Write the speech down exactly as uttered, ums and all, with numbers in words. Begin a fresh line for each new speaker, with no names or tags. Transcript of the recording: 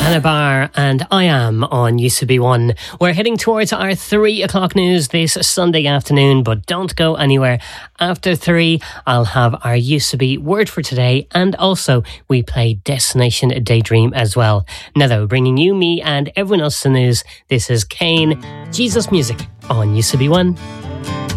Bar and I Am on U C B one. We're heading towards our three o'clock news this Sunday afternoon, but don't go anywhere. After three, I'll have our U C B word for today, and also we play Destination Daydream as well. Now though, bringing you, me and everyone else the news, this is Kane, Jesus Music on U C B one.